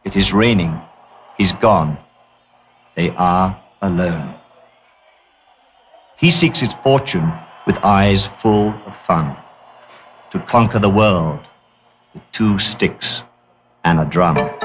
It is raining. He's gone. They are alone. He seeks his fortune with eyes full of fun, to conquer the world with 2 sticks and a drum.